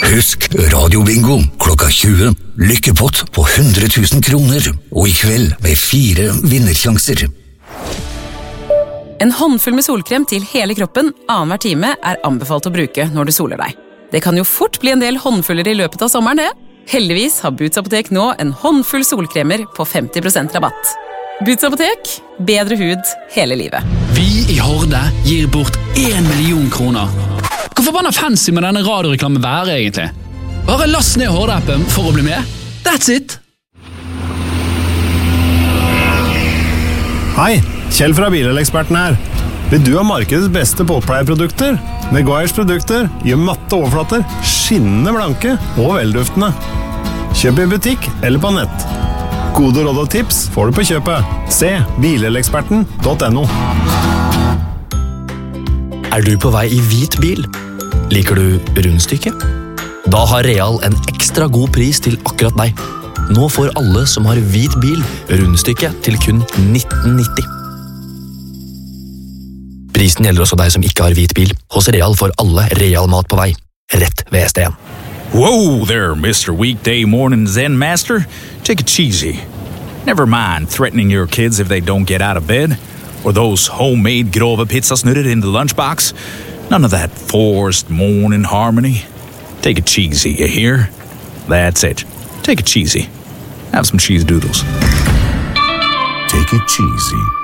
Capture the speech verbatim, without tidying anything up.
Husk radiobingo klokka tjue. Lykkepott på hundre tusen kroner. Og i kveld med fire vinnersjanser. En håndfull med solkrem til hele kroppen annenhver time er anbefalt å bruke når du soler deg. Det kan jo fort bli en del håndfuller i løpet av sommeren, det. Heldigvis har Boots Apotek nå en håndfull solkremer på femti prosent rabatt. Boots Apotek, bedre hud hele livet. Vi i Horde gir bort en million kroner. Hvor forbanna fancy med denne radioreklamen være egentlig? Bare last ned Horde-appen for å bli med. That's it! Hei, Kjell fra Bileleksperten her. Vil du ha markedets beste båtpleieprodukter? Meguiars produkter gjør matte overflater, skinnende blanke og velduftende. Kjøp i butikk eller på nett. Gode råd og tips får du på kjøpet. Se bileleksperten punktum no. Er du på vei i hvit bil? Liker du rundstykke? Da har Real en ekstra god pris til akkurat deg. Nå får alle som har hvit bil rundstykke til kun nitten nitti. Prisen gjelder også deg som ikke har hvit bil. Hos Real får alle Real mat på vei. Rett ved S D en. Whoa there, Mister Weekday Morning Zen Master. Take it cheesy. Never mind threatening your kids if they don't get out of bed. Or those homemade grove pizzasnurrer in the lunchbox. None of that forced morning harmony. Take it cheesy, you hear? That's it. Take it cheesy. Have some cheese doodles. Take it cheesy.